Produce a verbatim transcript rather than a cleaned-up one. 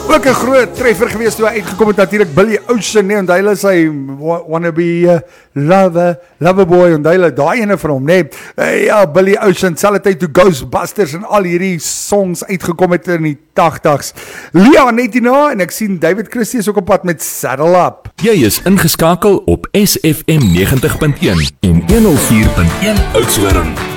Ook 'n groot treffer gewees toe hy uitgekom het natuurlik Billy Ocean, nee, onthou hulle sy wanna be uh, lover, lover boy, onthou hulle daai ene van hom, nee. Uh, ja, Billy Ocean, selfe tyd toe Ghostbusters en al hierdie songs uitgekom het in die tagtigs. Lia net hierna en ek sien David Christie is ook op pad met Saddle Up. Jy is ingeskakel op S F M negentig punt een en honderd vier punt een Oudtshoorn.